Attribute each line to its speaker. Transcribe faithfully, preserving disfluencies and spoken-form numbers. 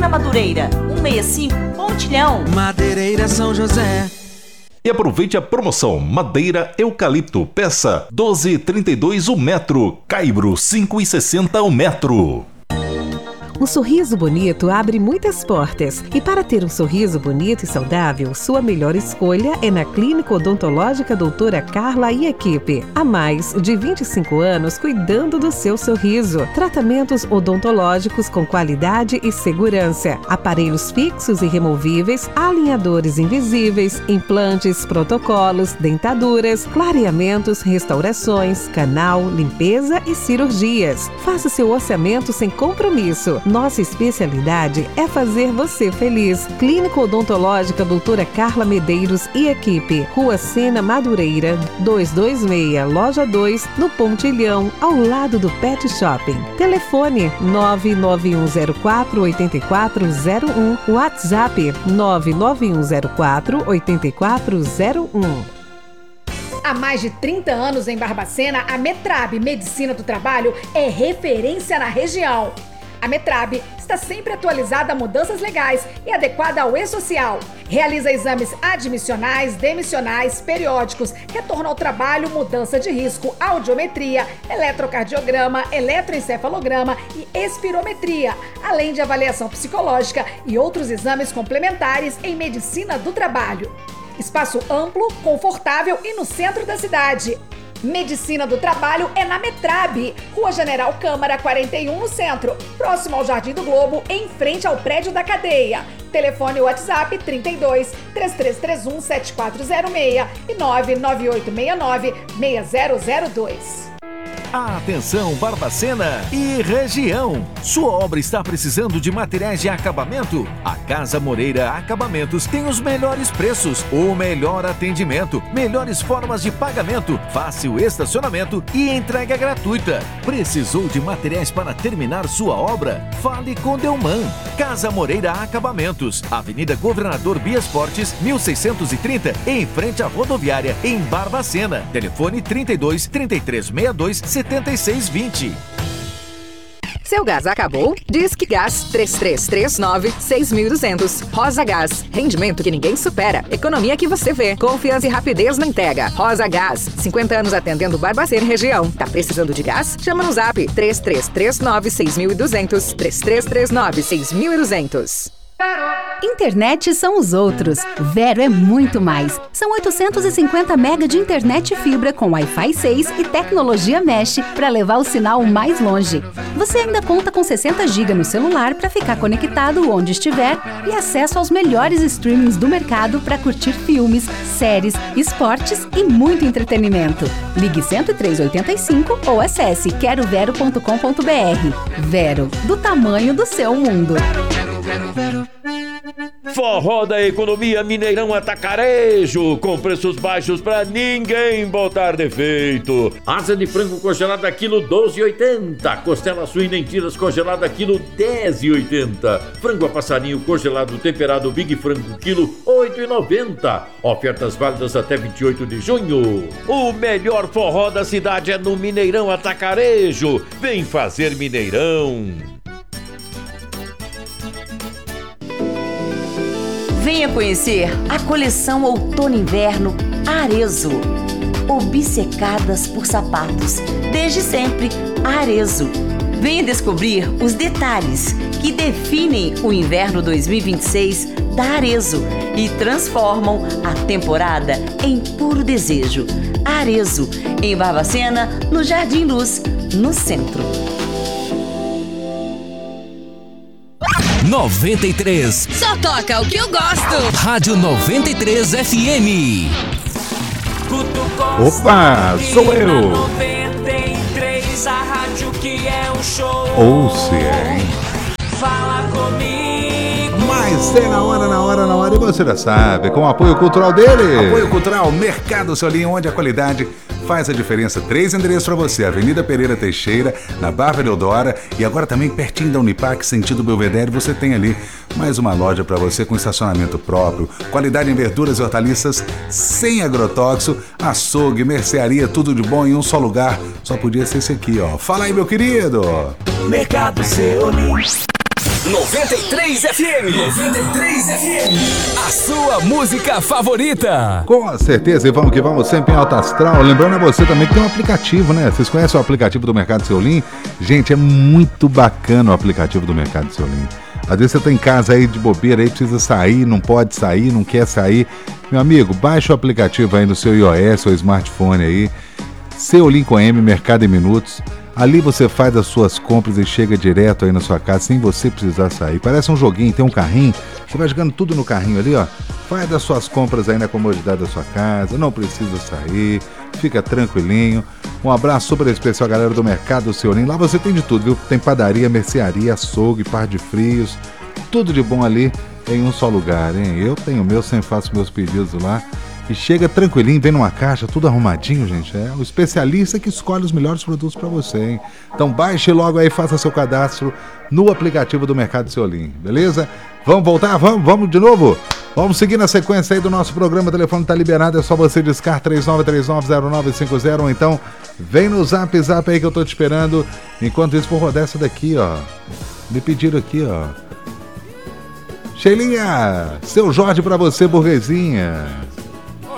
Speaker 1: na Madureira, cento e sessenta e cinco, Pontilhão.
Speaker 2: Madeireira São José.
Speaker 3: E aproveite a promoção Madeira Eucalipto, peça doze e trinta e dois o metro, caibro cinco e sessenta o metro.
Speaker 4: Um sorriso bonito abre muitas portas. E para ter um sorriso bonito e saudável, sua melhor escolha é na Clínica Odontológica Doutora Carla e equipe. Há mais de vinte e cinco anos cuidando do seu sorriso. Tratamentos odontológicos com qualidade e segurança. Aparelhos fixos e removíveis, alinhadores invisíveis, implantes, protocolos, dentaduras, clareamentos, restaurações, canal, limpeza e cirurgias. Faça seu orçamento sem compromisso. Nossa especialidade é fazer você feliz. Clínica Odontológica Doutora Carla Medeiros e equipe. Rua Sena Madureira, duzentos e vinte e seis, Loja dois, no Pontilhão, ao lado do Pet Shopping. Telefone nove nove um zero quatro oito quatro zero um. WhatsApp nove nove um zero quatro oito quatro zero um.
Speaker 5: Há mais de trinta anos em Barbacena, a Metrab Medicina do Trabalho é referência na região. A Metrab está sempre atualizada a mudanças legais e adequada ao e-social. Realiza exames admissionais, demissionais, periódicos, retorno ao trabalho, mudança de risco, audiometria, eletrocardiograma, eletroencefalograma e espirometria, além de avaliação psicológica e outros exames complementares em medicina do trabalho. Espaço amplo, confortável e no centro da cidade. Medicina do Trabalho é na Metrab, Rua General Câmara quarenta e um, no centro, próximo ao Jardim do Globo, em frente ao prédio da cadeia. Telefone WhatsApp trinta e dois, três três três um, sete quatro zero seis e nove nove oito seis nove, seis zero zero dois.
Speaker 6: Atenção Barbacena e região! Sua obra está precisando de materiais de acabamento? A Casa Moreira Acabamentos tem os melhores preços, o melhor atendimento, melhores formas de pagamento, fácil estacionamento e entrega gratuita. Precisou de materiais para terminar sua obra? Fale com Delman. Casa Moreira Acabamentos, Avenida Governador Bias Fortes, mil seiscentos e trinta, em frente à rodoviária, em Barbacena. Telefone trinta e dois, trinta e três sessenta e dois, setenta e seis vinte.
Speaker 7: Seu gás acabou? Disque Gás três três três nove, seis dois zero zero. Rosa Gás, rendimento que ninguém supera, economia que você vê, confiança e rapidez na entrega. Rosa Gás, cinquenta anos atendendo Barbacena e região. Tá precisando de gás? Chama no zap três três três nove, seis dois zero zero, três três três nove, seis dois zero zero.
Speaker 8: Internet são os outros. Vero é muito mais. São oitocentos e cinquenta mega de internet fibra com Wi-Fi seis e tecnologia Mesh para levar o sinal mais longe. Você ainda conta com sessenta gigas no celular para ficar conectado onde estiver e acesso aos melhores streamings do mercado para curtir filmes, séries, esportes e muito entretenimento. Ligue cento e três oitenta e cinco ou acesse quero vero ponto com ponto br. Vero, do tamanho do seu mundo.
Speaker 9: Forró da Economia Mineirão Atacarejo, com preços baixos pra ninguém botar defeito. Asa de frango congelada quilo doze e oitenta, costela suína em tiras congelada quilo dez e oitenta, frango a passarinho congelado temperado Big Frango quilo oito e noventa. Ofertas válidas até vinte e oito de junho. O melhor forró da cidade é no Mineirão Atacarejo. Vem fazer Mineirão.
Speaker 1: Venha conhecer a coleção Outono-Inverno Arezo. Obcecadas por sapatos, desde sempre, Arezo. Venha descobrir os detalhes que definem o inverno dois mil e vinte e seis da Arezo e transformam a temporada em puro desejo. Arezo, em Barbacena, no Jardim Luz, no centro.
Speaker 10: noventa e três.
Speaker 11: Só toca o que eu gosto.
Speaker 10: Rádio noventa e três F M.
Speaker 12: Opa, sou eu.
Speaker 11: noventa e três, a rádio que é um show.
Speaker 12: Ouça, hein?
Speaker 11: Fala comigo.
Speaker 12: Mas é na hora, na hora, na hora. E você já sabe, com o apoio cultural dele. Apoio cultural Mercado Solinho, onde a qualidade faz a diferença. Três endereços para você: Avenida Pereira Teixeira, na Barra Deodora, e agora também pertinho da Unipac, sentido Belvedere, você tem ali mais uma loja para você com estacionamento próprio, qualidade em verduras e hortaliças sem agrotóxico, açougue, mercearia, tudo de bom em um só lugar. Só podia ser esse aqui, ó. Fala aí, meu querido.
Speaker 11: Mercado Solinho.
Speaker 10: noventa e três F M. noventa e três F M. A sua música favorita.
Speaker 12: Com certeza, e vamos que vamos, sempre em alta astral. Lembrando a você também que tem um aplicativo, né? Vocês conhecem o aplicativo do Mercado Seulim? Gente, é muito bacana o aplicativo do Mercado Seulim. Às vezes você tá em casa aí de bobeira, aí precisa sair, não pode sair, não quer sair. Meu amigo, baixa o aplicativo aí no seu iOS ou smartphone aí. Seulim com M, Mercado em Minutos. Ali você faz as suas compras e chega direto aí na sua casa sem você precisar sair. Parece um joguinho, tem um carrinho, você vai jogando tudo no carrinho ali, ó. Faz as suas compras aí na comodidade da sua casa, não precisa sair, fica tranquilinho. Um abraço super especial, galera do Mercado Seulim. Lá você tem de tudo, viu? Tem padaria, mercearia, açougue, par de frios, tudo de bom ali em um só lugar, hein? Eu tenho o meu, sempre faço meus pedidos lá. E chega tranquilinho, vem numa caixa, tudo arrumadinho, gente. É o especialista que escolhe os melhores produtos para você, hein? Então baixe logo aí, faça seu cadastro no aplicativo do Mercado Seulim, beleza? Vamos voltar? Vamos, vamos de novo? Vamos seguir na sequência aí do nosso programa. O telefone está liberado, é só você discar três nove três nove zero nove cinco zero ou então vem no zap, zap aí que eu tô te esperando. Enquanto isso, vou rodar essa daqui, ó. Me pediram aqui, ó. Sheilinha, seu Jorge pra você, burguesinha.